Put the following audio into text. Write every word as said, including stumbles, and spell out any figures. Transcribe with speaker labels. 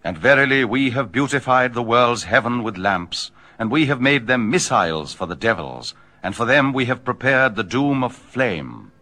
Speaker 1: And verily we have beautified the world's heaven with lamps, and we have made them missiles for the devils, and for them we have prepared the doom of flame.